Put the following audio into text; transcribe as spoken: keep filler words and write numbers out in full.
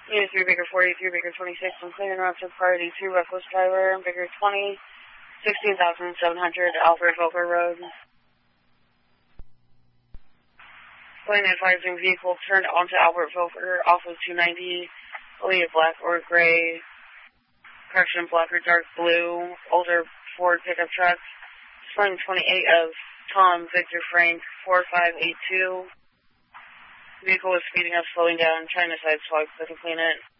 Unit three, Baker forty-three, Baker twenty-six, I'm clearing route to priority two, reckless driver, Baker twenty, sixteen thousand seven hundred, Alfred Volker Road. Plane advising vehicle turned onto Albert Volker off of two ninety, Aaliyah black or gray, correction black or dark blue, older Ford pickup truck. Plane twenty-eight of Tom Victor Frank four five eight two. Vehicle was speeding up, slowing down, trying to sideswipe, so I can clean it.